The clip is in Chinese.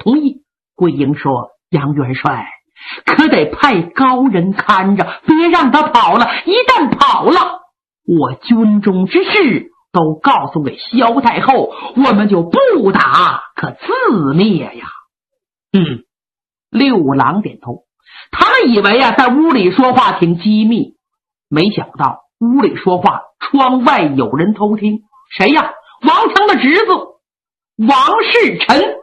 同意。桂英说：“杨元帅，可得派高人看着，别让他跑了。一旦跑了，我军中之事都告诉给萧太后，我们就不打，可自灭呀。”六郎点头。他们以为在屋里说话挺机密，没想到屋里说话，窗外有人偷听。谁呀？王强的侄子王世臣。